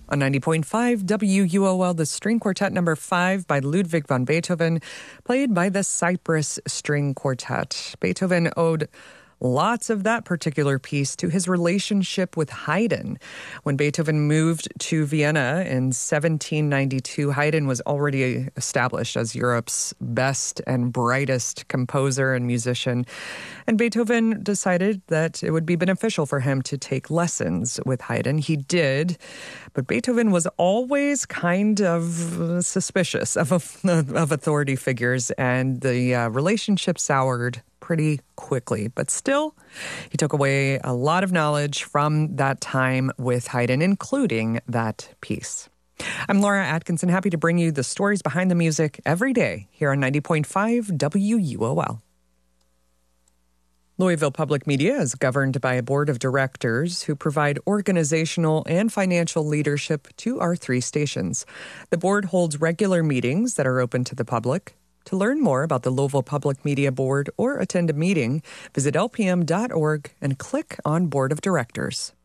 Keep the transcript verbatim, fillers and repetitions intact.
On ninety point five W U O L, the String Quartet number five by Ludwig van Beethoven, played by the Cyprus String Quartet. Beethoven owed lots of that particular piece to his relationship with Haydn. When Beethoven moved to Vienna in seventeen ninety-two, Haydn was already established as Europe's best and brightest composer and musician. And Beethoven decided that it would be beneficial for him to take lessons with Haydn. He did, but Beethoven was always kind of suspicious of, of authority figures, and the uh, relationship soured pretty quickly. But still, he took away a lot of knowledge from that time with Haydn, including that piece. I'm Laura Atkinson, happy to bring you the stories behind the music every day here on ninety point five W U O L. Louisville Public Media is governed by a board of directors who provide organizational and financial leadership to our three stations. The board holds regular meetings that are open to the public. To learn more about the Louisville Public Media Board or attend a meeting, visit L P M dot org and click on Board of Directors.